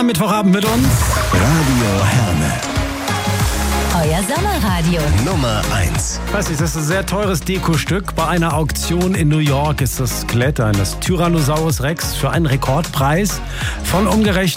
am Mittwochabend mit uns. Radio Herne. Euer Sommerradio. Nummer 1. Weiß nicht, das ist ein sehr teures Dekostück. Bei einer Auktion in New York ist das Skelett eines Tyrannosaurus Rex für einen Rekordpreis von umgerechnet